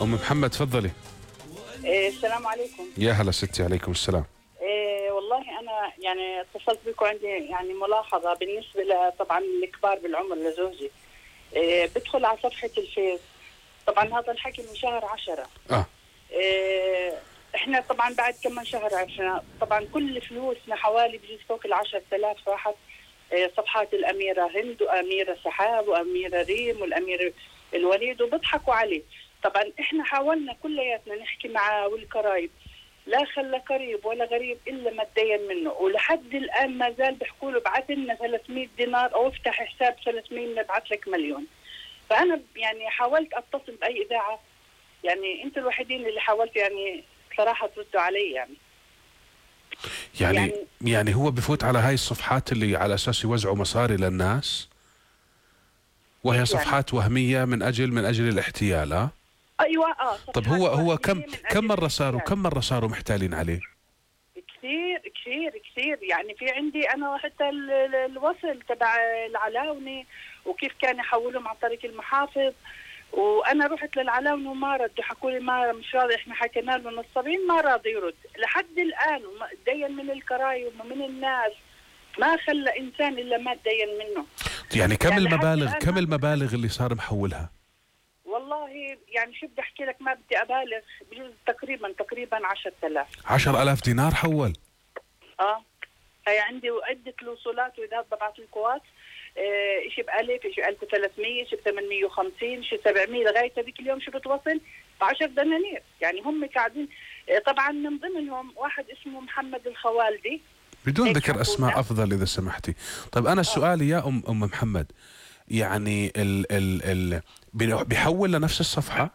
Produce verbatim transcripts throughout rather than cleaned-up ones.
أم محمد تفضلي. إيه السلام عليكم. يا هلا ستي، عليكم السلام. إيه والله أنا يعني اتصلت بكم، عندي يعني ملاحظة بالنسبة ل- طبعا الكبار بالعمر لزوجي. إيه بدخل على صفحة الفيس، طبعا هذا الحكي من شهر عشرة. آه إيه احنا طبعا بعد كم شهر عشنا طبعا كل فلوسنا حوالي بجوز فوق العشر آلاف راحت. إيه صفحات الأميرة هند وأميرة سحاب وأميرة ريم والأمير الوليد وبضحكوا عليه. طبعا احنا حاولنا كلياتنا نحكي معاه والقرايب، لا خلى قريب ولا غريب الا ما تدين منه، ولحد الان ما زال بيحكوا له ابعث لنا ثلاثمية دينار او افتح حساب ثلاثمية نبعث لك مليون. فانا يعني حاولت اتصل باي اذاعه، يعني انتوا الوحيدين اللي حاولت يعني صراحه تردوا علي يعني. يعني يعني, يعني هو بفوت على هاي الصفحات اللي على أساس يوزعوا مصاري للناس، وهي يعني صفحات وهمية من أجل من أجل الاحتيال. آه ايوه اه طب هو هو وهمية كم من أجل كم مرة صاروا الاحتيال. كم مرة صاروا محتالين عليه؟ كثير كثير كثير، يعني في عندي انا حتى ال- ال- الوصل تبع العلاوني وكيف كان يحولهم عن طريق المحافظ، وانا رحت للعلاوني وما ردوا، حكوا لي ما مش راضي، احنا حكينا له نصابين ما راضي يرد لحد الان، وما تدين من الكرايم ومن الناس، ما خلى انسان الا ما تدين منه. يعني كم يعني لحد المبالغ الآن كم ما- المبالغ اللي صار محولها؟ والله يعني شو بدي احكي لك، ما بدي ابالغ، بجوز تقريبا تقريبا عشرة آلاف. عشر آلاف دينار حول؟ اه هي عندي عدة الوصولات وإذا ببعث القوات، آه شيء بألف، شيء ألف وثلاثمية، شيء ثمانمية وخمسين، شيء سبعمية، لغاية هذيك اليوم شو بتوصل بعشر دنانير. يعني هم قاعدين. آه طبعا من ضمنهم واحد اسمه محمد الخوالدي. بدون هيك ذكر حكوا أسماء لنا. أفضل إذا سمحتي. طيب أنا السؤال يا أم أم محمد، يعني ال ال ال بيحول لنفس الصفحة؟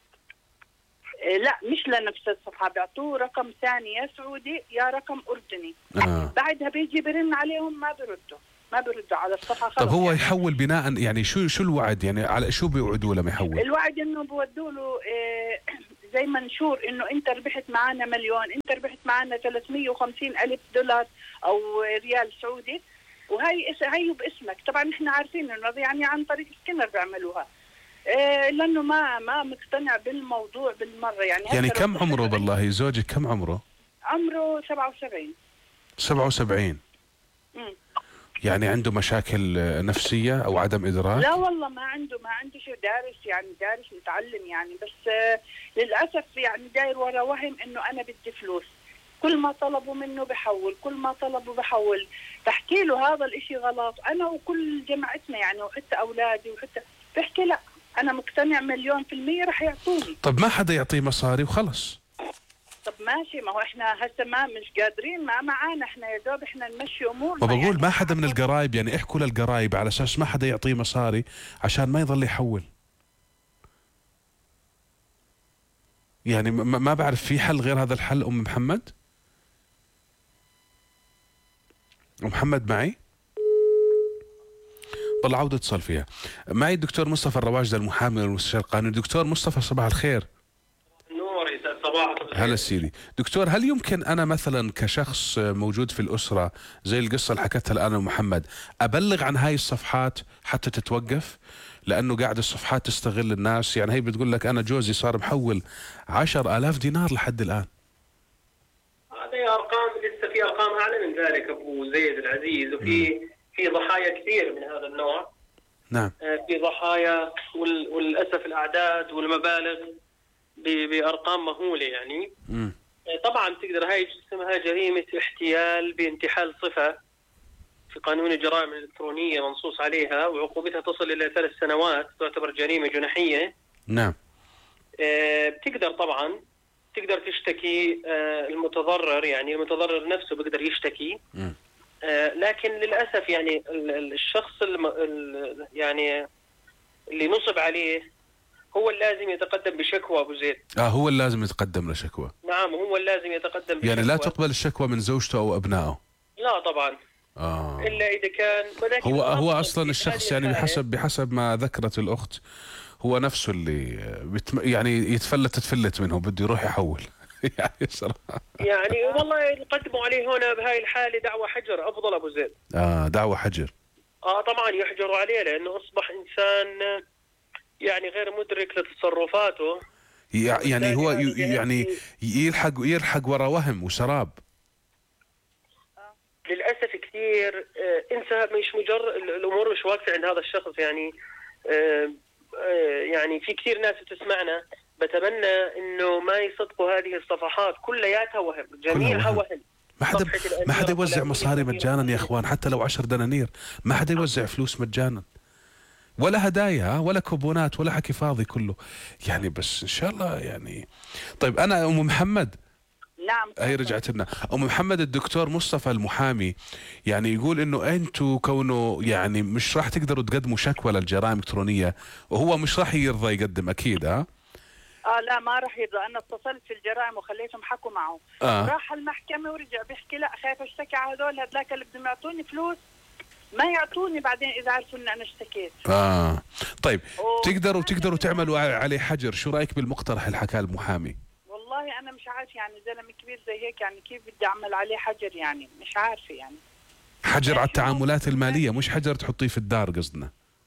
آه لا مش لنفس الصفحة، بيعطوه رقم ثاني يا سعودي يا رقم أردني. آه. بعدها بيجي برن عليهم ما بيردوا ما بيردوا على الصفحة. طب خلص هو يعني. يحول بناء يعني شو شو الوعد، يعني على شو بيوعدوا لما يحول؟ الوعد انه بودوا له آه زي منشور انه انت ربحت معنا مليون، انت ربحت معنا ثلاثمية وخمسين الف دولار او ريال سعودي، وهي هي باسمك. طبعا احنا عارفين انه يعني عن طريق السكنر بيعملوها. آه لانه ما ما مقتنع بالموضوع بالمره. يعني يعني هسه لو كم عمره دخلت- بالله زوجك كم عمره؟ عمره سبعة وسبعين. سبعة وسبعين. مم. يعني عنده مشاكل نفسية أو عدم إدراك؟ لا والله ما عنده ما عنده شيء، دارس يعني دارس يتعلم يعني، بس آه للأسف يعني داير ورا وهم إنه أنا بدي فلوس. كل ما طلبوا منه بحول، كل ما طلبوا بحول. تحكي له هذا الإشي غلط، أنا وكل جماعتنا يعني وحتى أولادي وحتى بحكي لا أنا مقتنع مليون في المية رح يعطوني. طب ما حدا يعطيه مصاري وخلص؟ طب ماشي، ما هو إحنا هسه ما مش قادرين، ما معانا إحنا يا دوب إحنا نمشي أمورنا. ما بقول يعني ما حدا من القرايب، يعني احكوا للقرايب على أساس ما حدا يعطيه مصاري عشان ما يضل يحول. يعني ما ما بعرف في حل غير هذا الحل أم محمد؟ أم محمد معي؟ والله عودة اتصل فيها. معي الدكتور مصطفى الرواجدة المحامي والمستشار القانوني. دكتور مصطفى صباح الخير. نور يسعد صباحك. هلا سيدي. دكتور هل يمكن أنا مثلا كشخص موجود في الأسرة زي القصة اللي حكتها الآن أم محمد أبلغ عن هاي الصفحات حتى تتوقف؟ لأنه قاعد الصفحات تستغل الناس. يعني هي بتقول لك أنا جوزي صار محول عشر آلاف دينار لحد الآن. هذه ارقام، لسه في ارقام اعلى من ذلك ابو زيد العزيز، وفي في ضحايا كثير من هذا النوع. نعم. في ضحايا وال- وللاسف الاعداد والمبالغ ب- بارقام مهوله يعني. مم. طبعا تقدر، هاي اسمها جريمه احتيال بانتحال صفه في قانون الجرائم الالكترونيه منصوص عليها، وعقوبتها تصل الى ثلاث سنوات، تعتبر جريمه جنحيه. نعم. آه، بتقدر طبعا تقدر تشتكي آه، المتضرر، يعني المتضرر نفسه بيقدر يشتكي. مم. آه، لكن للاسف يعني ال- ال- الشخص الم... ال- يعني اللي نصب عليه هو اللي لازم يتقدم بشكوى ابو زيد. آه هو اللي لازم يتقدم لشكوى. نعم هو اللي لازم يتقدم بشكوى. يعني لا تقبل الشكوى من زوجته أو أبنائه؟ لا طبعا. آه. الا اذا كان، ولكن هو هو أصلاً اصلا في الشخص هذه يعني الحالة- بحسب بحسب ما ذكرت الاخت هو نفسه اللي بتم يعني يتفلت تفلت منه بده يروح يحول. يعني صراحه يعني والله يقدموا عليه هنا بهاي الحاله دعوى حجر افضل ابو زيد. اه دعوه حجر. اه طبعا يحجروا عليه لانه اصبح انسان يعني غير مدرك لتصرفاته. يع- يعني هو ي- وبالتالي يعني يلحق يلحق ورا وهم وسراب. للاسف كثير آه، انسى، مش مجرد الامور مش واقفه عند هذا الشخص يعني. آه، آه، يعني في كثير ناس بتسمعنا، بتمنى انه ما يصدقوا هذه الصفحات كلياتها وهم، جميعها وهم. وهم. ما حدا صفحة الأميرة ما حدا يوزع الفلانية مصاري الأميرة مجانا يا الفلانية. اخوان، حتى لو عشر دنانير ما حدا يوزع فلوس مجانا، ولا هدايا ها، ولا كوبونات ولا حكي فاضي كله يعني. بس ان شاء الله يعني. طيب انا ام محمد، نعم. هي رجعت لنا ام محمد. الدكتور مصطفى المحامي يعني يقول انه انتم كونه يعني مش راح تقدروا تقدموا شكوى للجرائم الالكترونيه، وهو مش راح يرضى يقدم اكيد. ها اه لا ما راح يرضى. انا اتصلت في الجرائم وخليتهم حكوا معه. آه. راح المحكمه ورجع بيحكي لا خايف اشتكي على هذول، هذاك اللي بدهم يعطوني فلوس ما يعطوني بعدين اذا عرفوا ان انا اشتكيت. اه طيب أوه. تقدروا تقدروا تعملوا عليه حجر. شو رايك بالمقترح اللي حكاه المحامي؟ والله انا مش عارف يعني زلمه كبير زي هيك يعني كيف بدي اعمل عليه حجر يعني مش عارفه يعني. حجر على التعاملات الماليه، مش حجر تحطيه في الدار قصدنا.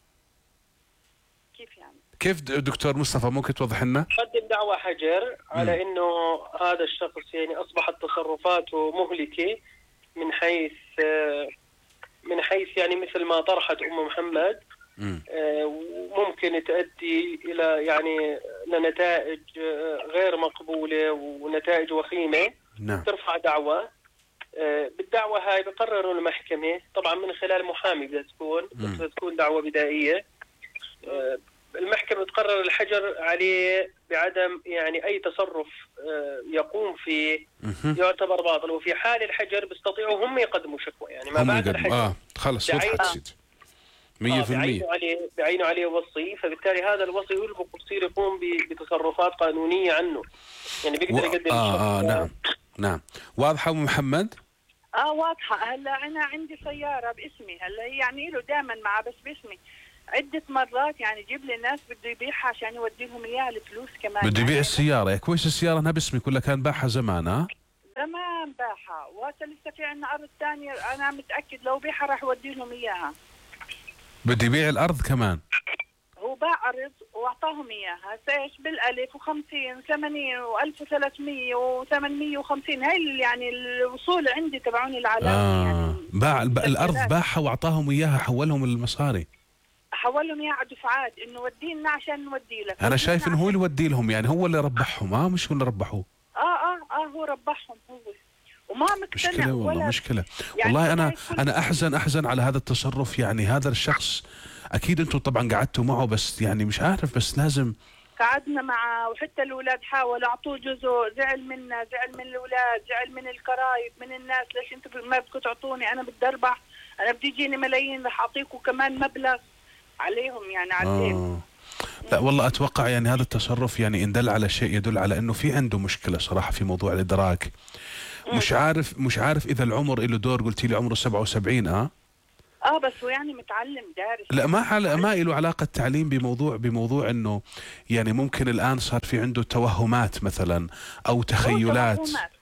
كيف يعني؟ كيف د- دكتور مصطفى ممكن توضح لنا؟ قدم دعوى حجر على مم. انه هذا الشخص يعني اصبحت تصرفاته مهلكه من حيث آه، من حيث يعني مثل ما طرحت ام محمد، مم. آه، وممكن تؤدي الى يعني لنتائج آه، غير مقبوله ونتائج وخيمه. نعم. ترفع دعوى. آه، بالدعوه هاي بقرروا المحكمه طبعا من خلال محامي، بدها تكون مم. بدها تكون دعوه بدائيه. آه، المحكمة تقرر الحجر عليه بعدم يعني أي تصرف آه، يقوم فيه مهم. يعتبر باطل، وفي حال الحجر بيستطيعوا هم يقدموا شكوى يعني ما هم بعد يقدموا. الحجر. اه خلص بعين- وضحت سيد مية في المية. بعينوا عليه بعينوا عليه وصي، فبالتالي هذا الوصي هو اللي بصير يقوم ب- بتصرفات قانونية عنه، يعني بيقدر و... يقدم آه, اه الشكوى. نعم نعم واضحة ام محمد. اه واضحه. هلا انا عندي سياره باسمي، هلا هي يعني له دائما معه بس باسمي. عده مرات يعني جيب لي ناس بده يبيعها عشان يودي لهم اياها الفلوس كمان. بده يبيع يعني السيارة. يا كويس السيارة انها باسمك ولا كان باعها زمان؟ ها زمان باعها وهسه لسه في عندنا ارض ثانيه انا متاكد لو بيعها راح يودي لهم اياها. بده يبيع الارض كمان. هو باع أرض وأعطاهم إياها ايش بالألف وخمسين ثمانين وألف وثلاثمية وثمانمية وخمسين. هاي اللي يعني الوصول عندي تبعوني العلامة. آه. يعني باع الب... الارض ثلاث. باعها واعطاهم اياها، حولهم المصاري. حولهم إياها على دفعات إنه ودينا عشان نودي لك. انا شايف انه هو اللي عشان- يودي لهم، يعني هو اللي ربحهم. ها مش هو اللي ربحوه. آه آه آه هو ربحهم هو وما مقتنع مشكلة والله ولا مشكلة. يعني والله أنا هاي كل- أنا أحزن أحزن على هذا التصرف. يعني هذا الشخص أكيد أنتم طبعا قعدتوا معه، بس يعني مش عارف، بس لازم. قعدنا معه وحتى الأولاد حاولوا أعطوه جزء، زعل منا، زعل من الأولاد، زعل من القرايب، من الناس. ليش أنتم ما بدكم تعطوني؟ أنا بدي أربح، أنا بدي يجيني ملايين، رح أعطيكم كمان مبلغ عليهم يعني عليهم. آه. لا والله أتوقع يعني هذا التصرف يعني إن دل على شيء يدل على أنه في عنده مشكلة صراحة في موضوع الإدراك. مش عارف مش عارف إذا العمر له دور. قلتي لي عمره سبعة وسبعين. أه اه بس هو يعني متعلم دارس. لا ما على ما له علاقة تعليم بموضوع بموضوع انه يعني ممكن الان صار في عنده توهمات مثلا او تخيلات. هو توهمات.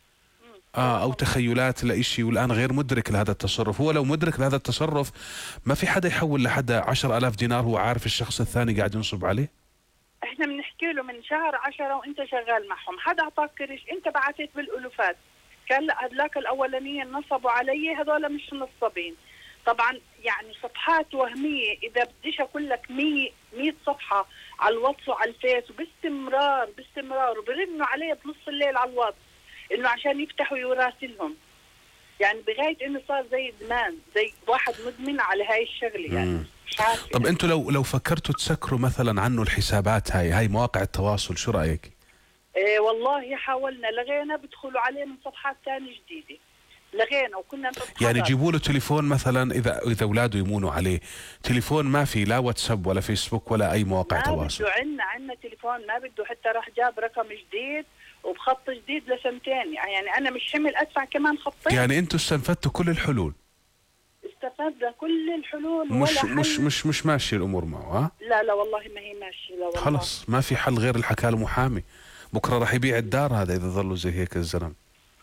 اه او تخيلات لإشي والان غير مدرك لهذا التصرف. هو لو مدرك لهذا التصرف ما في حدا يحول لحدا عشر آلاف دينار هو عارف الشخص الثاني قاعد ينصب عليه. احنا بنحكي له من شهر عشرة وانت شغال معهم، حدا اعطاك كرش، انت بعثت بالالوفات. كان هذلاك الاولانيه نصبوا علي، هذول مش نصابين. طبعا يعني صفحات وهميه، اذا بديش اقول لك مية مية صفحه على الواتس وعلى الفيس وباستمرار باستمرار وبرنوا علي بنص الليل على الواتس انه عشان يفتحوا يراسلهم. يعني بغايه انه صار زي ادمان، زي واحد مدمن على هاي الشغله يعني. مم. مش عارفه. طب انتوا لو لو فكرتوا تسكروا مثلا عنه الحسابات هاي هاي مواقع التواصل، شو رايك؟ إيه والله حاولنا لغينا، بدخلوا عليه من صفحات ثانيه جديده. لغينا وكنا نتحرك. يعني جيبوا له تليفون مثلا اذا اذا اولاده يمونوا عليه، تليفون ما في لا واتساب ولا فيسبوك ولا اي مواقع ما تواصل. بده عنا عنا تليفون ما بده، حتى راح جاب رقم جديد وبخط جديد لسنتين. يعني انا مش حمل ادفع كمان خطين. يعني انتوا استنفدتوا كل الحلول. استفدنا كل الحلول مش ولا حل. مش مش مش ماشي الامور معه. ها لا لا والله ما هي ماشيه. لا والله خلص ما في حل غير الحكى المحامي. بكره راح يبيع الدار هذا اذا ظلوا زي هيك الزلمه.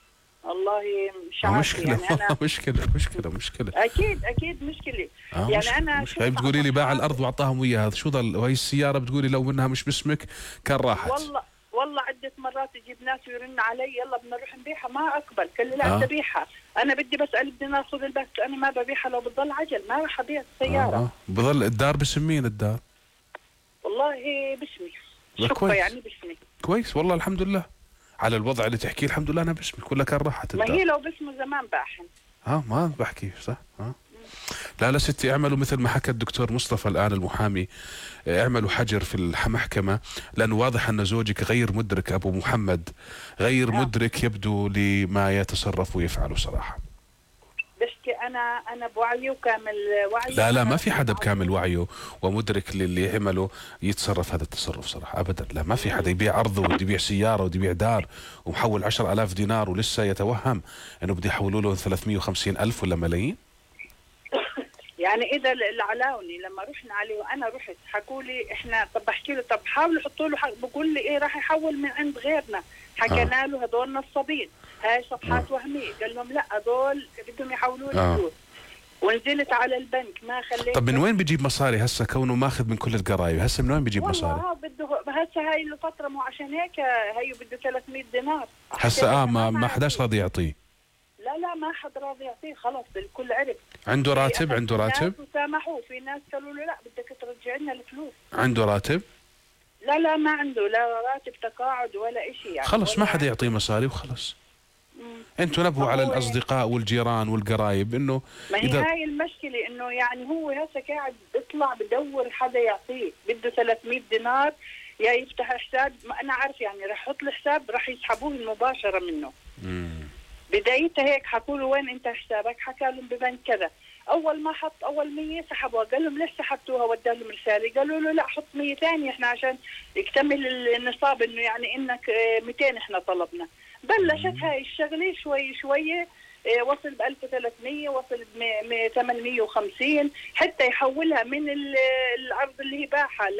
والله مش عارفه مشكله يعني والله انا مشكله مشكله مشكله. اكيد اكيد مشكله. آه يعني مشكلة انا مشكلة. هي بتقولي لي باع الارض واعطاهم اياها، شو ضل؟ وهي السياره بتقولي لو منها مش باسمك كان راحت. والله والله والله عده مرات يجيب ناس ويرن علي يلا بدنا نروح نبيعها، ما اقبل، قال لي لا آه. بدي ابيعها، انا بدي بس ألف دينار خذ البس، انا ما ببيعها لو بتضل عجل، ما راح ابيع السياره. آه. آه. بظل الدار باسم مين الدار؟ والله باسمي، لا شقه كويس. يعني باسمي. كويس والله الحمد لله على الوضع اللي تحكيه، الحمد لله انا باسمي كلها كان راحت ما الدار. هي لو باسمه زمان باحن. ها ما بحكي صح. ها لا لا ستي، اعملوا مثل ما حكى الدكتور مصطفى الآن المحامي، اعملوا حجر في المحكمة، لأنه واضح أن زوجك غير مدرك، أبو محمد غير مدرك يبدو لما يتصرف ويفعل صراحة. بشكي أنا أنا بوعي وكامل وعي. لا لا ما في حدا بكامل وعيه ومدرك للي عمله يتصرف هذا التصرف صراحة أبدا. لا ما في حدا يبيع أرضه ودي يبيع سيارة ودي يبيع دار ومحول عشر ألاف دينار ولسه يتوهم أنه بدي يحولوا له ثلاثمية وخمسين ألف ولا ملايين. يعني اذا العلاوني لما رحنا عليه وانا رحت حكوا لي احنا، طب بحكي له طب حاولوا حطوا له حق، بقول لي ايه راح يحول من عند غيرنا، حكينا له هذول نصابين، هاي صفحات آه. وهميه، قال لهم لا هذول بدهم يحولوا لي آه. فلوس. ونزلت على البنك ما خليت. طب من وين بيجيب مصاري هسه كونه ماخذ من كل القرايب؟ هسه من وين بيجيب مصاري؟ والله بده هسه هاي الفتره، مو عشان هيك هي بده ثلاثمية دينار هسه اه ما ما حداش راضي يعطيه. لا لا ما حد راضي يعطيه، خلص الكل عرف. عنده راتب؟ عنده راتب؟ في ناس سامحوه، في ناس قالوا له لا بدك ترجع لنا الفلوس. عنده راتب؟ لا لا ما عنده لا راتب تقاعد ولا شيء يعني. خلص ما حدا يعطيه مصاري وخلص. انتوا نبهوا على الاصدقاء والجيران والقرايب انه ما هي إذا... هاي المشكله، انه يعني هو هسه قاعد بيطلع بدور حدا يعطيه، بده ثلاثمية دينار يا يفتح حساب، ما انا عارف يعني رح يحط الحساب رح يسحبوه مباشره منه. مم. بدايتها هيك حكوا له وين انت حسابك؟ حكى لهم ببنك كذا. اول ما حط اول مية سحبوها، قال لهم ليش سحبتوها؟ ودى لهم رساله قالوا له لا حط مية ثانيه احنا عشان يكتمل النصاب، انه يعني انك مئتين احنا طلبنا. بلشت هاي الشغله شوي شوي، وصل ب ألف وثلاثمية، وصل ب ثمانمية وخمسين، حتى يحولها من الارض اللي هي باعها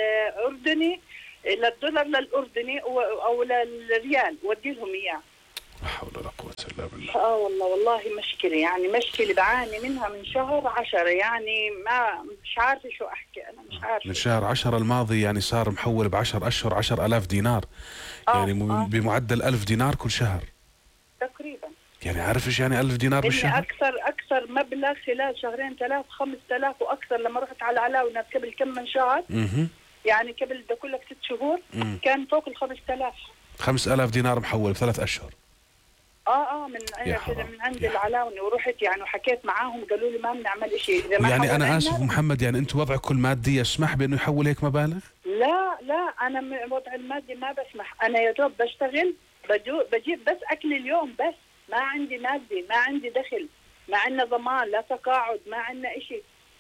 للاردني للدولار للاردني او للريال، ودي لهم اياه. لا حول ولا قوة إلا بالله. اه والله والله مشكلة، يعني مشكلة بعاني منها من شهر عشرة، يعني ما مش عارفة شو أحكي، أنا مش عارفة. من شهر عشرة الماضي يعني صار محول بعشر أشهر عشر ألاف دينار، آه يعني آه. بمعدل ألف دينار كل شهر تقريبا. يعني عارف إيش يعني ألف دينار بالشهر؟ أكثر أكثر مبلغ خلال شهرين ثلاث خمس آلاف وأكثر. لما رحت على علاوي قبل كم من شهر، اها يعني قبل ده كلك ست شهور، مم. كان فوق ال خمسة آلاف. خمس ألاف دينار محول بثلاث أشهر. اه اه من يا كذا حرام. من عند يا العلاوني، ورحت يعني وحكيت معاهم قالوا لي ما بنعمل شيء اذا ما يعني أنا حولنا- آسف محمد، يعني أنتم وضعكم المادي يسمح بأنه يحول هيك مبالغ؟ لا لا انا من الوضع المادي ما بسمح، انا يا دوب بشتغل بدو بجيب بس اكل اليوم بس، ما عندي مادي، ما عندي دخل، ما عندنا ضمان، لا تقاعد، ما عندنا شيء.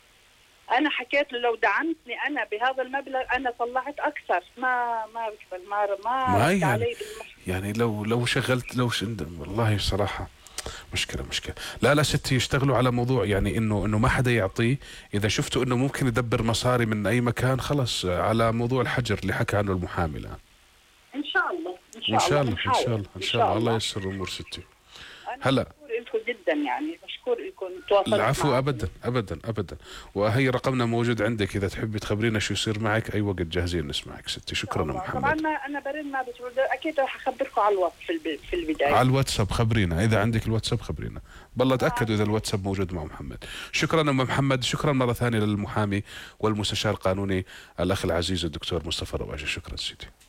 انا حكيت له لو دعمتني انا بهذا المبلغ انا طلعت اكثر، ما ما بقبل، ما ما, ما رد يعني علي بالمح... يعني لو لو شغلت لو ش... والله صراحة مشكلة مشكلة. لا لا ستي يشتغلوا على موضوع يعني انه انه ما حدا يعطيه، اذا شفتوا انه ممكن يدبر مصاري من اي مكان خلص على موضوع الحجر اللي حكى عنه المحامي الان. ان شاء الله ان شاء, ان شاء الله بنحاول. ان شاء الله ان شاء الله الله ييسر الامور ستي. أنا هلا مشكور لكم جدا، يعني مشكور لكم تواصلت العفو معكم. ابدا ابدا ابدا. وهي رقمنا موجود عندك، اذا تحبي تخبرينا شو يصير معك اي وقت جاهزين نسمعك ستي. شكرا طبعا محمد. ما انا برن ما بترد، اكيد رح اخبركم على الواتس في الب... في البدايه. على الواتساب خبرينا، اذا عندك الواتساب خبرينا، بالله تاكدوا اذا الواتساب موجود مع محمد. شكرا ام محمد، شكرا مره ثانيه للمحامي والمستشار القانوني الاخ العزيز الدكتور مصطفى رواجه. شكرا سيدي.